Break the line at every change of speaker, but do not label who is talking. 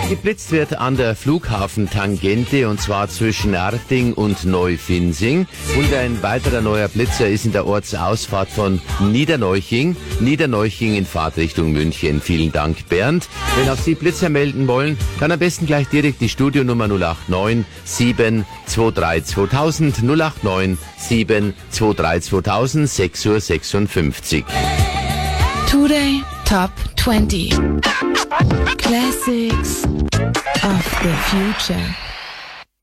Geblitzt wird an der Flughafentangente und zwar zwischen Arting und Neufinnsing. Und ein weiterer neuer Blitzer ist in der Ortsausfahrt von Niederneuching. Niederneuching in Fahrtrichtung München. Vielen Dank, Bernd. Wenn auch Sie Blitzer melden wollen, dann am besten gleich direkt die Studionummer 089 723 2000 089 723 2000 6:56 Uhr.
Today Top 20 Classics of the Future.